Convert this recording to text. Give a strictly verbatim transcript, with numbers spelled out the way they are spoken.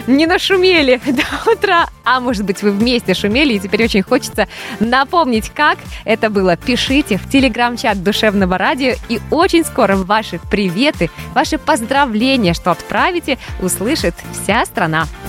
не нашумели до утра, а может быть, вы вместе шумели, и теперь очень хочется напомнить, как это было. Пишите в телеграм-чат Душевного радио, и очень скоро ваши приветы, ваши поздравления, что отправите, услышит вся страна.